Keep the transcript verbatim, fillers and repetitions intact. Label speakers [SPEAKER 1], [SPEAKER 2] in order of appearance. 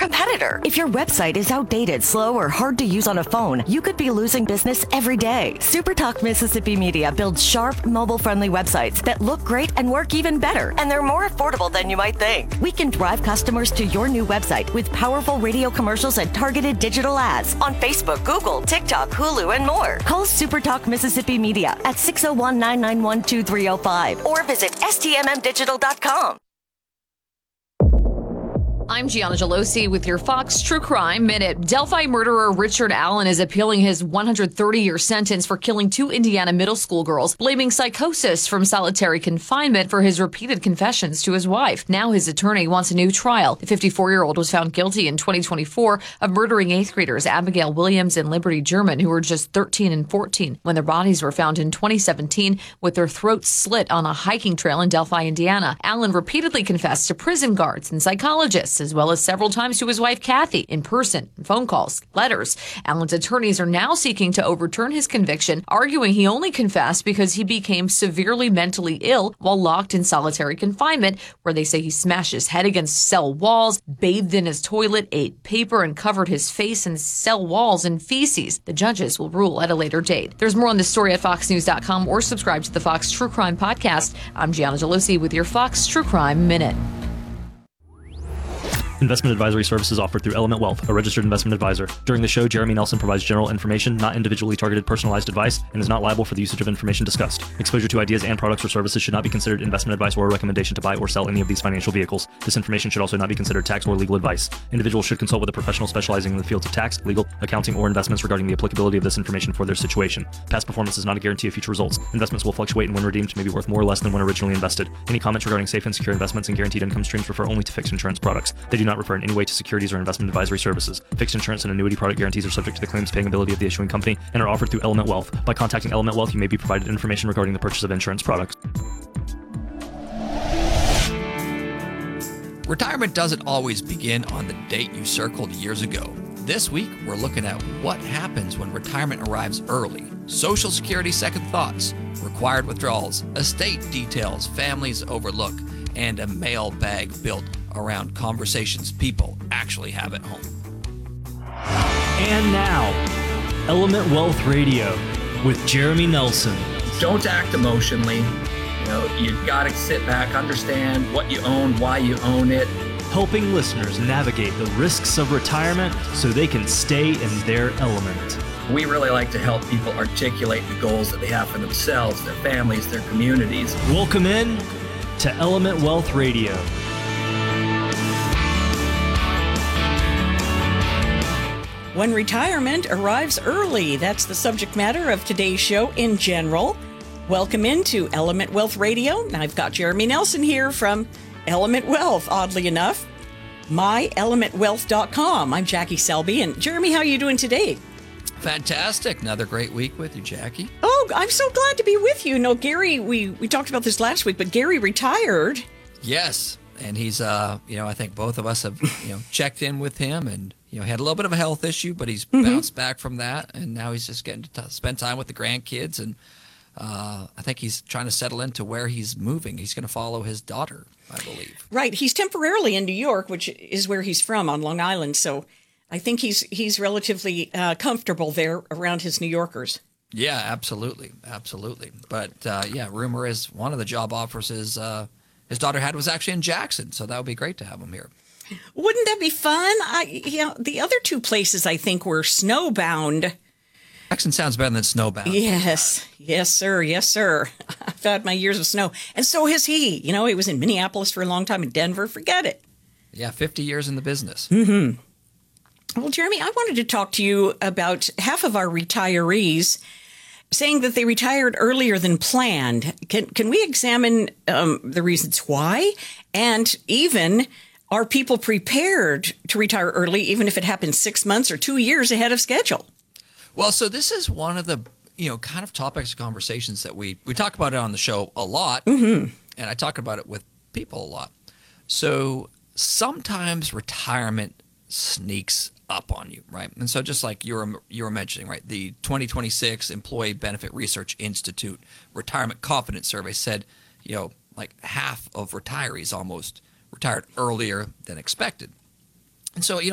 [SPEAKER 1] competitor. If your website is outdated, slow, or hard to use on a phone, you could be losing business every day. SuperTalk Mississippi Media builds sharp, mobile-friendly websites that look great and work even better, and they're more affordable than you might think. We can drive customers to your new website with powerful radio commercials and targeted digital ads on Facebook, Google, TikTok, Hulu, and more. Call SuperTalk Mississippi Media at six oh one, nine nine one, two three oh five or visit S T M M digital dot com.
[SPEAKER 2] I'm Gianna Gelosi with your Fox True Crime Minute. Delphi murderer Richard Allen is appealing his one hundred thirty year sentence for killing two Indiana middle school girls, blaming psychosis from solitary confinement for his repeated confessions to his wife. Now his attorney wants a new trial. The fifty-four-year-old was found guilty in twenty twenty-four of murdering eighth graders Abigail Williams and Liberty German, who were just thirteen and fourteen, when their bodies were found in twenty seventeen with their throats slit on a hiking trail in Delphi, Indiana. Allen repeatedly confessed to prison guards and psychologists, as well as several times to his wife, Kathy, in person, phone calls, letters. Allen's attorneys are now seeking to overturn his conviction, arguing he only confessed because he became severely mentally ill while locked in solitary confinement, where they say he smashed his head against cell walls, bathed in his toilet, ate paper, and covered his face and cell walls in feces. The judges will rule at a later date. There's more on this story at fox news dot com or subscribe to the Fox True Crime Podcast. I'm Gianna Gelosi with your Fox True Crime Minute.
[SPEAKER 3] Investment advisory services offered through Element Wealth, a registered investment advisor. During the show, Jeremy Nelson provides general information, not individually targeted personalized advice, and is not liable for the usage of information discussed. Exposure to ideas and products or services should not be considered investment advice or a recommendation to buy or sell any of these financial vehicles. This information should also not be considered tax or legal advice. Individuals should consult with a professional specializing in the fields of tax, legal, accounting, or investments regarding the applicability of this information for their situation. Past performance is not a guarantee of future results. Investments will fluctuate and when redeemed may be worth more or less than when originally invested. Any comments regarding safe and secure investments and guaranteed income streams refer only to fixed insurance products. They do not refer in any way to securities or investment advisory services. Fixed insurance and annuity product guarantees are subject to the claims paying ability of the issuing company and are offered through Element Wealth. By contacting Element Wealth, you may be provided information regarding the purchase of insurance products.
[SPEAKER 4] Retirement doesn't always begin on the date you circled years ago. This week, we're looking at what happens when retirement arrives early. Social Security second thoughts, required withdrawals, estate details families overlook, and a mailbag built around conversations people actually have at home.
[SPEAKER 3] And now, Element Wealth Radio with Jeremy Nelson.
[SPEAKER 5] Don't act emotionally. You know, you got to sit back, understand what you own, why you own it.
[SPEAKER 3] Helping listeners navigate the risks of retirement so they can stay in their element.
[SPEAKER 5] We really like to help people articulate the goals that they have for themselves, their families, their communities.
[SPEAKER 3] Welcome in to Element Wealth Radio.
[SPEAKER 6] When retirement arrives early, that's the subject matter of today's show in general. Welcome into Element Wealth Radio. I've got Jeremy Nelson here from Element Wealth, oddly enough, my element wealth dot com. I'm Jackie Selby. And Jeremy, how are you doing today?
[SPEAKER 4] Fantastic. Another great week with you, Jackie.
[SPEAKER 6] Oh, I'm so glad to be with you. No, Gary, we, we talked about this last week, but Gary retired.
[SPEAKER 4] Yes. And he's, uh, you know, I think both of us have, you know, checked in with him and, you know, had a little bit of a health issue, but he's mm-hmm. bounced back from that. And now he's just getting to t- spend time with the grandkids. And uh, I think he's trying to settle into where he's moving. He's going to follow his daughter, I believe.
[SPEAKER 6] Right. He's temporarily in New York, which is where he's from on Long Island. So I think he's he's relatively uh, comfortable there around his New Yorkers.
[SPEAKER 4] Yeah, absolutely. Absolutely. But, uh, yeah, rumor is one of the job offers is uh, his daughter had was actually in Jackson. So that would be great to have him here.
[SPEAKER 6] Wouldn't that be fun? I, you know, the other two places I think were snowbound.
[SPEAKER 4] Jackson sounds better than snowbound.
[SPEAKER 6] Yes. Yes, sir. Yes, sir. I've had my years of snow. And so has he. You know, he was in Minneapolis for a long time, in Denver. Forget it.
[SPEAKER 4] Yeah, fifty years in the business.
[SPEAKER 6] Mm-hmm. Well, Jeremy, I wanted to talk to you about half of our retirees saying that they retired earlier than planned. Can can we examine um, the reasons why? And even, are people prepared to retire early, even if it happens six months or two years ahead of schedule?
[SPEAKER 4] Well, so this is one of the, you know, kind of topics of conversations that we, we talk about it on the show a lot.
[SPEAKER 6] Mm-hmm.
[SPEAKER 4] And I talk about it with people a lot. So sometimes retirement sneaks up on you, right? And so just like you were, you were mentioning, right, the twenty twenty-six Employee Benefit Research Institute Retirement Confidence Survey said, you know, like half of retirees almost retired earlier than expected. And so, you know,